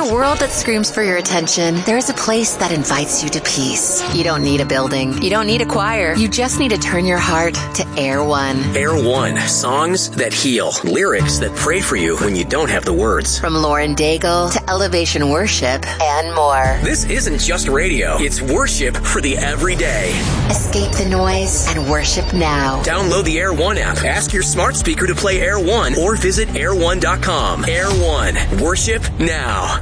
a world that screams for your attention, there is a place that invites you to peace. You don't need a building. You don't need a choir. You just need to turn your heart to Air One. Air One. Songs that heal. Lyrics that pray for you when you don't have the words. From Lauren Daigle to Elevation Worship and more. This isn't just radio. It's worship for the everyday. Escape the noise and worship now. Download the Air One app. Ask your smart speaker to play Air One or visit air1.com. Air One. Worship now.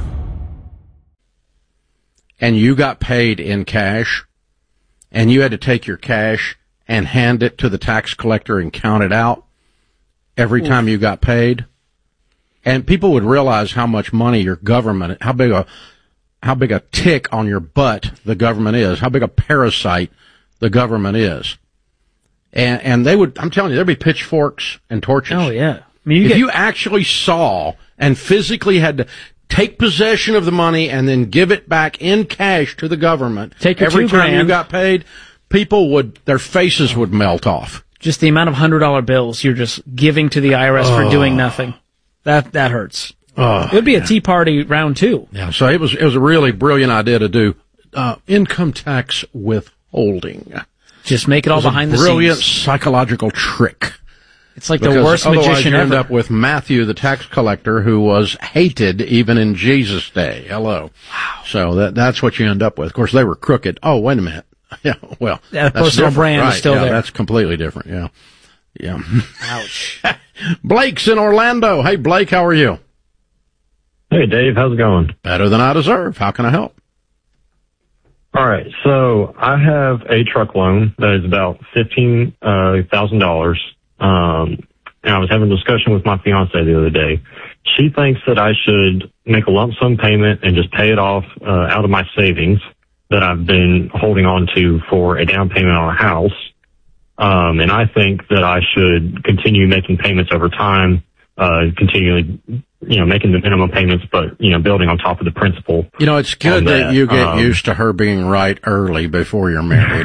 And you got paid in cash, and you had to take your cash and hand it to the tax collector and count it out every time you got paid. And people would realize how much money your government, how big a tick on your butt the government is, how big a parasite the government is. And they would, I'm telling you, there'd be pitchforks and torches. Oh, yeah. I mean, if you actually saw and physically had to take possession of the money and then give it back in cash to the government every time you got paid, people would, their faces would melt off. Just the amount of $100 bills you're just giving to the IRS for doing nothing. That hurts. It would be a Tea Party round two. Yeah, so it was a really brilliant idea to do income tax withholding. Just make it all behind the scenes. Brilliant psychological trick. It's like the worst magician you ever. end up with Matthew, the tax collector, who was hated even in Jesus' day. Hello. Wow. So that's what you end up with. Of course, they were crooked. Oh, wait a minute. Yeah, well. Yeah, the personal brand is still there. That's completely different. Yeah. Yeah. Ouch. Blake's in Orlando. Hey, Blake, how are you? Hey, Dave. How's it going? Better than I deserve. How can I help? All right. So I have a truck loan that is about $15,000. And I was having a discussion with my fiance the other day. She thinks that I should make a lump sum payment and just pay it off out of my savings that I've been holding on to for a down payment on a house. And I think that I should continue making payments over time, continually, making the minimum payments, but, building on top of the principal. It's good that you get used to her being right early before you're married.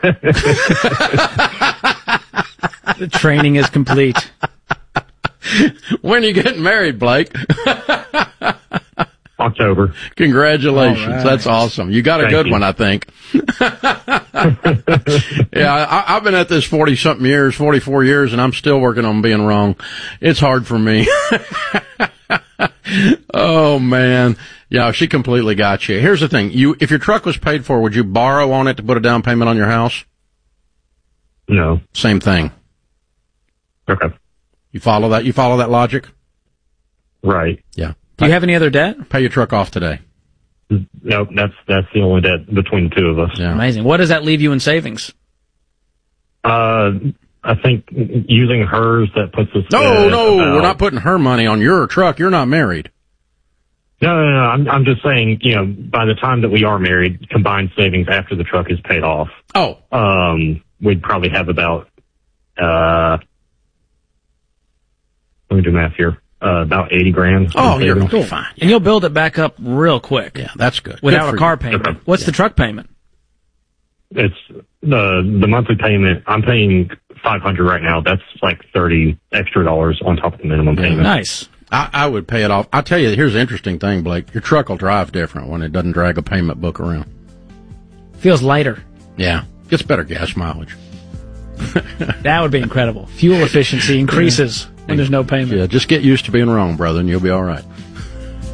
The training is complete. When are you getting married, Blake? October. Congratulations. Right. That's awesome. You got a good one, I think. Yeah, I've been at this 40-something years, 44 years, and I'm still working on being wrong. It's hard for me. Oh, man. Yeah, she completely got you. Here's the thing. If your truck was paid for, would you borrow on it to put a down payment on your house? No. Same thing. Okay. You follow that? You follow that logic? Right. Yeah. Do you have any other debt? Pay your truck off today. Nope, that's the only debt between the two of us. Yeah. Amazing. What does that leave you in savings? I think using hers, that puts us. No, we're not putting her money on your truck. You're not married. No. I'm just saying, by the time that we are married, combined savings after the truck is paid off. Oh. We'd probably have about, let me do math here. About 80 grand. Oh, you're going to be fine. And you'll build it back up real quick. Yeah, that's good. Without good a car you. payment. Okay. What's the truck payment? It's the monthly payment. I'm paying $500 right now. That's like $30 extra on top of the minimum payment. Nice. I would pay it off. I'll tell you, here's the interesting thing, Blake. Your truck will drive different when it doesn't drag a payment book around. Feels lighter. Yeah. Gets better gas mileage. That would be incredible. Fuel efficiency increases when there's no payment. Yeah, just get used to being wrong, brother, and you'll be all right.